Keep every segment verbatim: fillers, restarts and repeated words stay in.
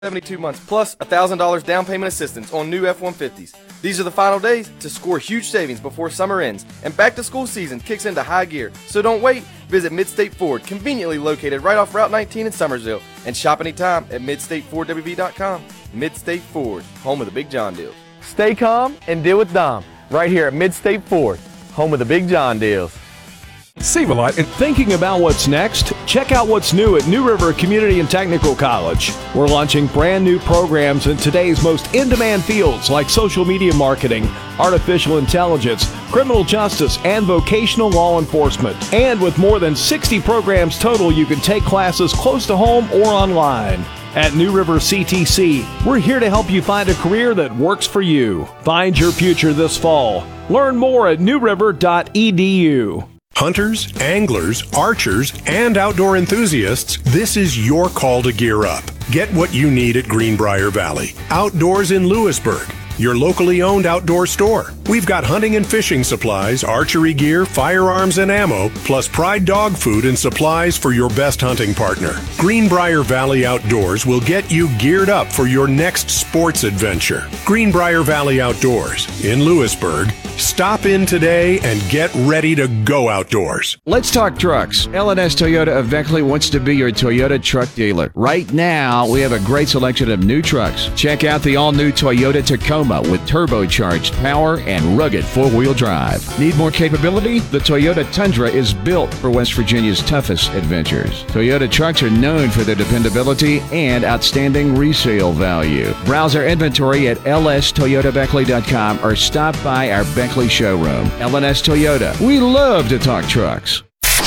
seventy-two months, plus one thousand dollars down payment assistance on new F one fifties. These are the final days to score huge savings before summer ends, and back-to-school season kicks into high gear. So don't wait. Visit Midstate Ford, conveniently located right off Route nineteen in Summersville, and shop anytime at midstate ford w v dot com. Midstate Ford, home of the Big John deals. Stay calm and deal with Dom, right here at Midstate Ford, home of the Big John deals. Save a lot. And thinking about what's next? Check out what's new at New River Community and Technical College. We're launching brand new programs in today's most in-demand fields like social media marketing, artificial intelligence, criminal justice, and vocational law enforcement. And with more than sixty programs total, you can take classes close to home or online. At New River C T C, we're here to help you find a career that works for you. Find your future this fall. Learn more at new river dot e d u. Hunters, anglers, archers, and outdoor enthusiasts, this is your call to gear up. Get what you need at Greenbrier Valley. Outdoors in Lewisburg, your locally owned outdoor store. We've got hunting and fishing supplies, archery gear, firearms and ammo, plus Pride dog food and supplies for your best hunting partner. Greenbrier Valley Outdoors will get you geared up for your next sports adventure. Greenbrier Valley Outdoors in Lewisburg. Stop in today and get ready to go outdoors. Let's talk trucks. L and S Toyota of Beckley wants to be your Toyota truck dealer. Right now, we have a great selection of new trucks. Check out the all-new Toyota Tacoma with turbocharged power and rugged four-wheel drive. Need more capability? The Toyota Tundra is built for West Virginia's toughest adventures. Toyota trucks are known for their dependability and outstanding resale value. Browse our inventory at l s toyota beckley dot com or stop by our Beckley showroom. L and S Toyota. We love to talk trucks.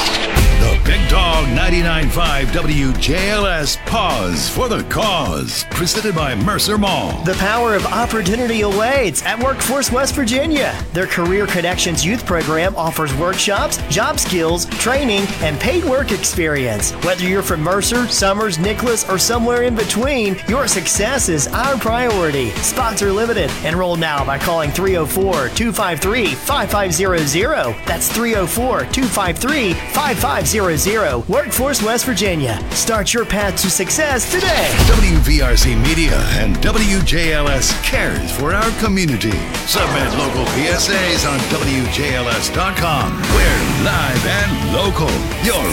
The Big Dog ninety-nine point five W J L S Pause for the Cause, presented by Mercer Mall. The power of opportunity awaits at Workforce West Virginia. Their Career Connections Youth Program offers workshops, job skills, training, and paid work experience. Whether you're from Mercer, Summers, Nicholas, or somewhere in between, your success is our priority. Spots are limited. Enroll now by calling three oh four, two five three, five five zero zero. That's three oh four, two five three, five five zero zero. Workforce West Virginia. Start your path to success today. W V R C Media and W J L S cares for our community. Submit local P S As on W J L S dot com. We're live and local. Your